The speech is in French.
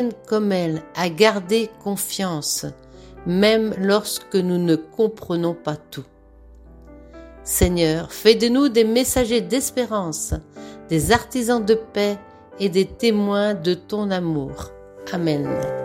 comme elle à garder confiance, même lorsque nous ne comprenons pas tout. Seigneur, fais de nous des messagers d'espérance, des artisans de paix et des témoins de ton amour. Amen.